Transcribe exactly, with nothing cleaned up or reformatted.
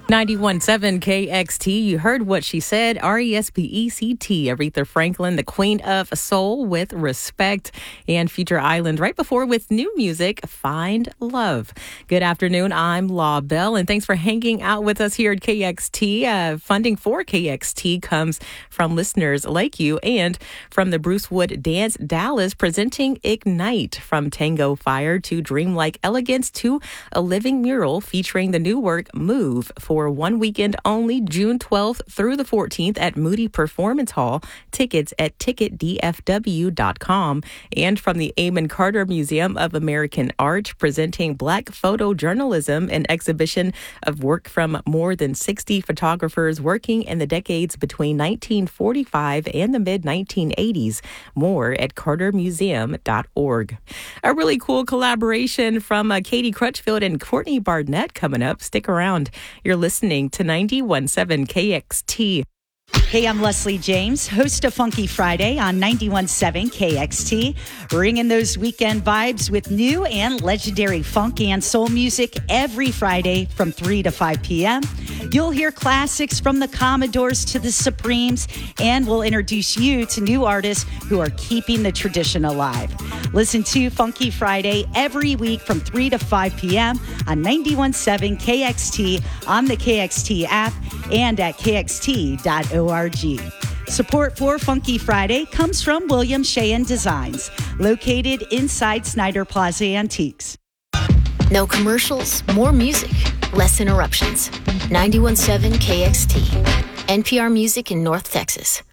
ninety-one point seven K X T. You heard what she said. R E S P E C T. Aretha Franklin, the queen of soul, with Respect, and Future Island right before with new music, Find Love. Good afternoon. I'm Law Bell, and thanks for hanging out with us here at K X T. Uh, funding for K X T comes from listeners like you and from the Bruce Wood Dance Dallas, presenting Ignite, from Tango Fire to Dreamlike Elegance to a living mural featuring the new work Move for one weekend only, June twelfth through the fourteenth at Moody Performance Hall. Tickets at ticket d f w dot com. And from the Amon Carter Museum of American Art, presenting Black Photojournalism, an exhibition of work from more than sixty photographers working in the decades between nineteen forty-five and the mid nineteen eighties. More at carter museum dot org. A really cool collaboration from uh, Katie Crutchfield and Courtney Barnett coming up. Stick around. You're listening to ninety-one point seven K X T. Hey, I'm Leslie James, host of Funky Friday on ninety-one point seven K X T, bringing those weekend vibes with new and legendary funk and soul music every Friday from three to five p.m. You'll hear classics from the Commodores to the Supremes, and we'll introduce you to new artists who are keeping the tradition alive. Listen to Funky Friday every week from three to five p.m. on ninety-one point seven K X T, on the K X T app, and at k x t dot org. Support for Funky Friday comes from William Sheehan Designs, located inside Snyder Plaza Antiques. No commercials, more music, less interruptions. ninety-one point seven K X T, N P R Music in North Texas.